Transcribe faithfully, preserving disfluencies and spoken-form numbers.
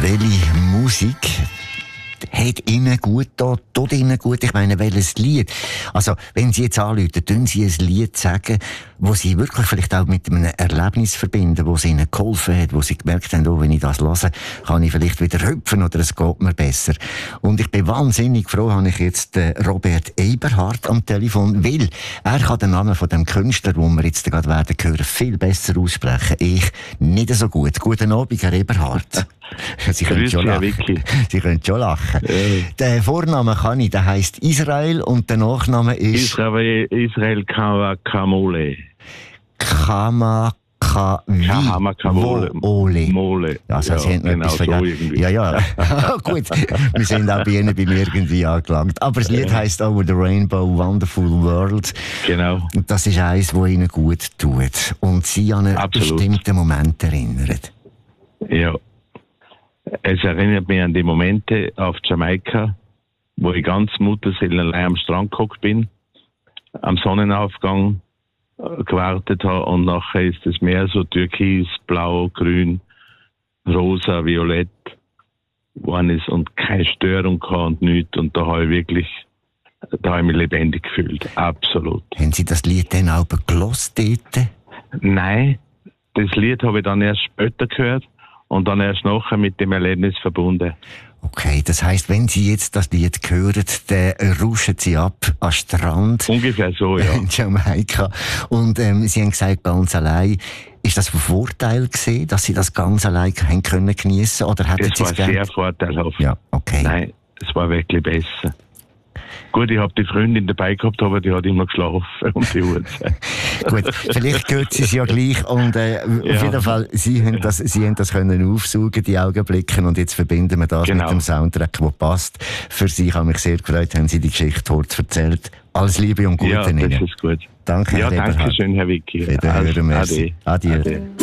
Welche Musik hat Ihnen gut da, tut Ihnen gut? Ich meine, welches Lied? Also, wenn Sie jetzt anrufen, tun Sie ein Lied sagen, wo Sie wirklich vielleicht auch mit einem Erlebnis verbinden, wo es Ihnen geholfen hat, wo Sie gemerkt haben, oh, wenn ich das höre, kann ich vielleicht wieder hüpfen oder es geht mir besser. Und ich bin wahnsinnig froh, habe ich jetzt den Robert Eberhard am Telefon, weil er kann den Namen von dem Künstler, den wir jetzt gerade werden hören, viel besser aussprechen. Ich nicht so gut. Guten Abend, Herr Eberhard. Sie können schon lachen. Sie können schon lachen. Ja. Der Vorname kann ich, der heisst Israel und der Nachname ist... Israel, Israel Kamakawole. Kamakawole. Mole. Also, ja, Sie haben noch genau etwas so vergessen. irgendwie. Ja, ja. Gut. Wir sind auch bei Ihnen bei mir irgendwie angelangt. Aber das Lied ja. heisst Over the Rainbow, Wonderful World. Genau. Und das ist eins, das Ihnen gut tut. Und Sie an einen Absolut. bestimmten Moment erinnern. Ja. Es erinnert mich an die Momente auf Jamaika, wo ich ganz mutterseelenallein am Strand gehockt bin, am Sonnenaufgang gewartet habe und nachher ist das Meer so türkis, blau, grün, rosa, violett geworden ist und keine Störung gehabt und nichts. Und da habe ich wirklich, da habe ich mich lebendig gefühlt. Absolut. Haben Sie das Lied dann auch gehört dort? Nein, das Lied habe ich dann erst später gehört. Und dann erst nachher mit dem Erlebnis verbunden. Okay, das heisst, wenn Sie jetzt das Lied hören, dann rauschen Sie ab am Strand. Ungefähr so, ja. In Jamaika. Und ähm, Sie haben gesagt, ganz allein. Ist das ein Vorteil gewesen, dass Sie das ganz allein haben können geniessen? Oder hätten es Sie war es sehr vorteilhaft. Ja, okay. Nein, es war wirklich besser. Gut, ich habe die Freundin dabei gehabt, aber die hat immer geschlafen um die Uhrzeit. Gut, vielleicht gehört sie es ja gleich. Und äh, ja. auf jeden Fall, Sie haben das, Sie haben das können aufsaugen, die Augenblicke. Und jetzt verbinden wir das genau. mit dem Soundtrack, der passt. Für Sie, ich habe mich sehr gefreut, haben Sie die Geschichte heute erzählt. Alles Liebe und Gute ja, Ihnen. Ja, das ist gut. Danke, ja, Herr danke Eberhard. schön, Herr Vicky. Wiederhören, merci. Ade. Adieu. Ade.